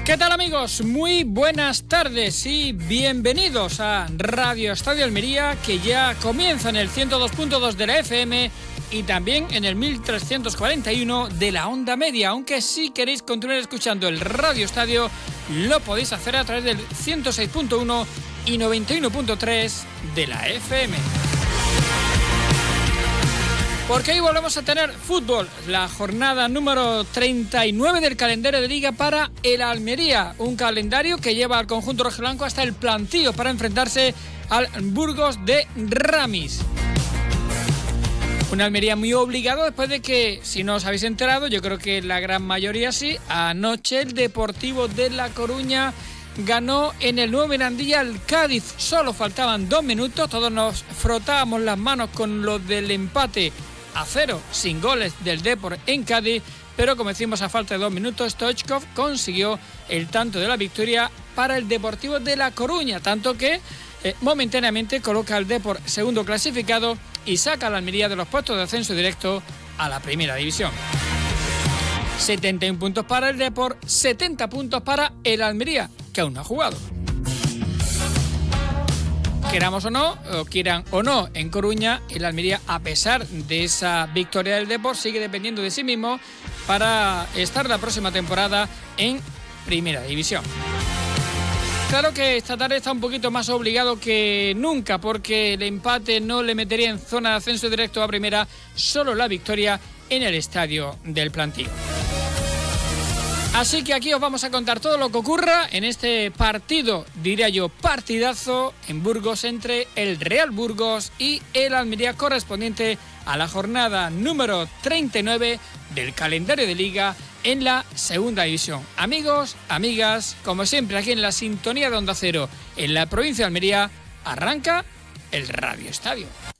¿Qué tal, amigos? Muy buenas tardes y bienvenidos a Radio Estadio Almería, que ya comienza en el 102.2 de la FM y también en el 1341 de la onda media. Aunque si queréis continuar escuchando el Radio Estadio, lo podéis hacer a través del 106.1 y 91.3 de la FM. Porque hoy volvemos a tener fútbol, la jornada número 39 del calendario de Liga para el Almería. Un calendario que lleva al conjunto rojiblanco hasta el plantío para enfrentarse al Burgos de Ramis. Un Almería muy obligado después de que, si no os habéis enterado, yo creo que la gran mayoría sí, anoche el Deportivo de La Coruña ganó en el Nuevo Mirandilla al Cádiz. Solo faltaban 2 minutos, todos nos frotábamos las manos con lo del empate a 0, sin goles del Depor en Cádiz, pero como decimos, a falta de 2 minutos, Stoichkov consiguió el tanto de la victoria para el Deportivo de La Coruña, tanto que momentáneamente coloca al Depor segundo clasificado y saca a la Almería de los puestos de ascenso directo a la primera división. 71 puntos para el Depor, 70 puntos para el Almería, que aún no ha jugado. Queramos o no, o quieran o no, en Coruña, el Almería, a pesar de esa victoria del Depor, sigue dependiendo de sí mismo para estar la próxima temporada en Primera División. Claro que esta tarde está un poquito más obligado que nunca, porque el empate no le metería en zona de ascenso directo a Primera, solo la victoria en el estadio del Plantío. Así que aquí os vamos a contar todo lo que ocurra en este partido, diría yo, partidazo en Burgos entre el Real Burgos y el Almería, correspondiente a la jornada número 39 del calendario de Liga en la segunda división. Amigos, amigas, como siempre aquí en la sintonía de Onda Cero, en la provincia de Almería, arranca el Radio Estadio.